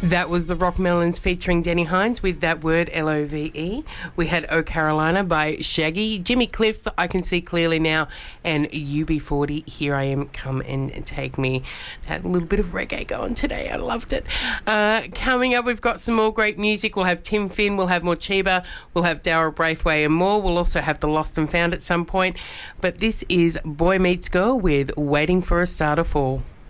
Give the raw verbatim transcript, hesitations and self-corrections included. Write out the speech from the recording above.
That was the Rock Melons featuring Denny Hines with That Word, L O V E. We had Oh Carolina by Shaggy, Jimmy Cliff, I Can See Clearly Now, and U B forty, Here I Am, Come and Take Me. Had a little bit of reggae going today. I loved it. Uh, coming up, we've got some more great music. We'll have Tim Finn, we'll have more Chiba, we'll have Daryl Braithwaite and more. We'll also have The Lost and Found at some point. But this is Boy Meets Girl with Waiting for a Star to Fall.